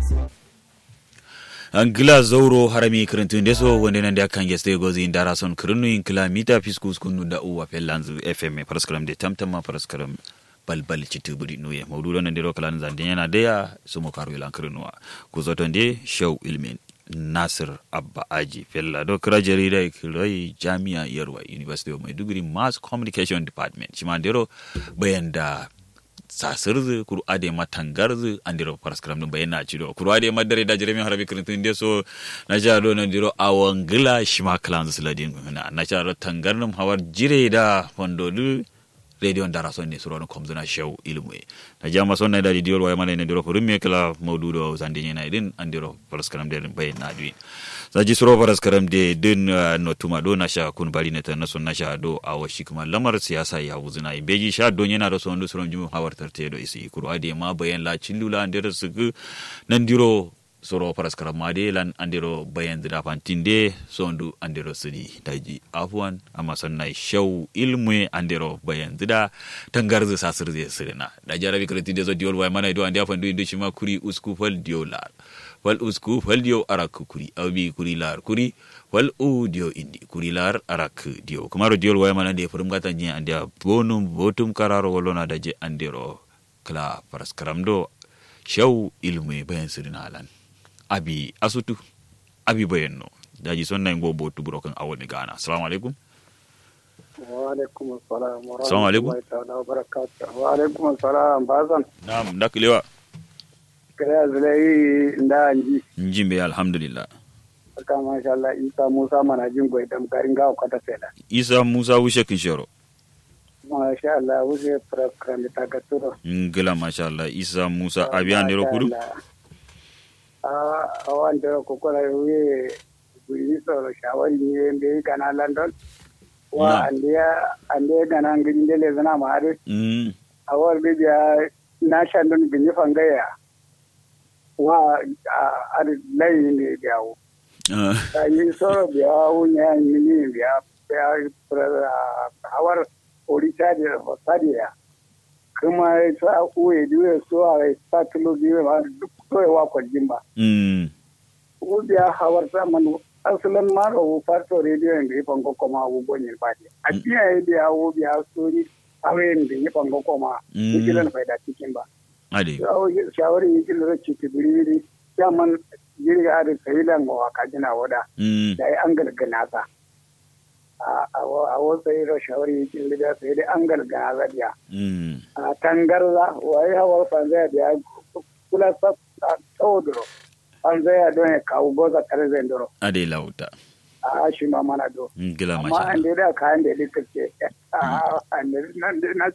Angila Zoro harami kirintun deso wanda nan da kan geste gozi indara son kirinu in kilamita fiskus kunu da uwa pelanzu FM paraskaram de tamtama paraskaram balbal chituburi nuye mawdudo nan dero kalan zande yana daya sumo karu ilan kirinuwa kuzotonde show ilmin Nasir Abba Aji fella do kira jarida kirai Jami'a Yarwa University of Maiduguri Mass Communication Department shimandero bayanda sasirzu kuru ade matangarzu andiro paraskram dum bayana cido kuru ade madare da jeremi harabi kirintun deso na jado na diro awangila shima clan sladin na jado tangarnum hawar jire da fondolu radio ndara sonne suro no komzuna show ilmu na jama sonna da diol way mala ne diro ko rumme kala mawdudo zandinye na idin andiro paraskram de bayana dwi zaji suro paraskaram de din no tuma do na sha kun bari ne tan na sha do awashi kuma lamar siyasa ya wuzuna beji sha do yana da sondu suro jimu hawartar te do isi kuru ade ma bayan la chillula andiro sugu nan diro suro paraskaram ma de lan andiro bayan da fantinde sondu andiro sidi daji afwan amma sannai show ilmu andiro bayan da tangarzu sasir zai sirina da jarabi kreti de zo diol way mana do andi afandu indu shima kuri uskufal diolar wal usku fal dio arak kuri abi kuri lar kuri wal u dio indi kuri lar arak dio kumaro diol way mana de furum gata nyi andi bonum botum kararo wolona daje andiro kala paraskaram do show ilmu bayan sirina lan abi asutu abi bayanno daji sonna ngo botu brokan awol gana assalamu alaikum wa alaikum assalam wa rahmatullahi wa barakatuh wa alaikum assalam bazan na'am daklewa kaya zulai ndanji njimbe alhamdulillah kama masha Allah Isa Musa manajin goidam garin gawo kwata sela Isa Musa wushe kinshoro masha Allah wushe program ta gaturo ngila masha Allah Isa Musa abiyan dero kudu wanda kokora we buri so shawari ne be kana London wa andiya gana nginde le zana mare awar be ya na shandon binyi fangaya wa ar lai ne biyawo yi so biyawo ne ni biya awar orita de fadia kuma sa uwe duwe so a satlo biwe ma duk toyewa kwajin ba ubiya hawar zaman asalin maro farto radio da ifan kokoma abubuwan yin bade a biya ya biya ubiya sori awayin da ifan kokoma ikilan faida cikin ba shawarin ikilan racci tibiri yaman jirga da sayilan wa kajina wada da ya an galgana sa a wasu yi shawari yakin lida sai dai an galgana zadiya a tangarza waye hawar fanzaya da ya kula sa tsawodoro fanzaya don ya kawo goza tare zai doro ade lauta a shi ma mana do gila masha amma an da kayan da likirce na